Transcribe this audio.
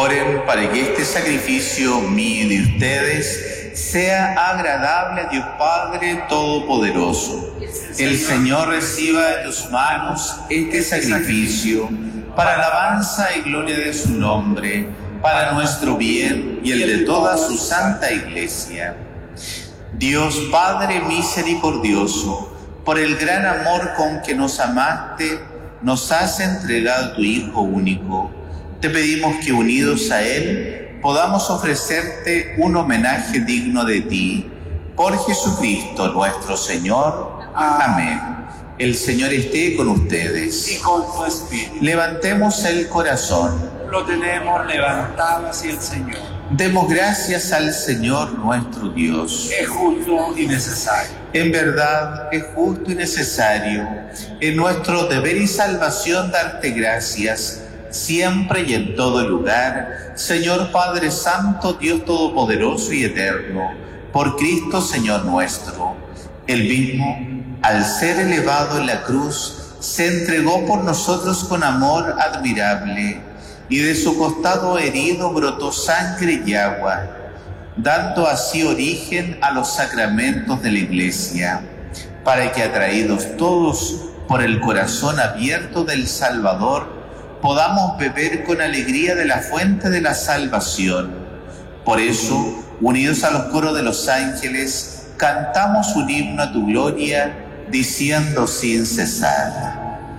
Oren para que este sacrificio mío y de ustedes sea agradable a Dios Padre Todopoderoso. El Señor reciba de tus manos este sacrificio para alabanza y gloria de su nombre, para nuestro bien y el de toda su santa Iglesia. Dios Padre misericordioso, por el gran amor con que nos amaste, nos has entregado a tu Hijo único. Te pedimos que unidos a Él podamos ofrecerte un homenaje digno de ti. Por Jesucristo nuestro Señor. Amén. El Señor esté con ustedes. Y con tu espíritu. Levantemos el corazón. Lo tenemos levantado hacia el Señor. Demos gracias al Señor nuestro Dios. Es justo y necesario. En verdad es justo y necesario, en nuestro deber y salvación, darte gracias, siempre y en todo lugar, Señor Padre Santo, Dios Todopoderoso y Eterno, por Cristo Señor nuestro. Él mismo, al ser elevado en la cruz, se entregó por nosotros con amor admirable, y de su costado herido brotó sangre y agua, dando así origen a los sacramentos de la Iglesia, para que, atraídos todos por el corazón abierto del Salvador, podamos beber con alegría de la fuente de la salvación. Por eso, unidos a los coros de los ángeles, cantamos un himno a tu gloria, diciendo sin cesar: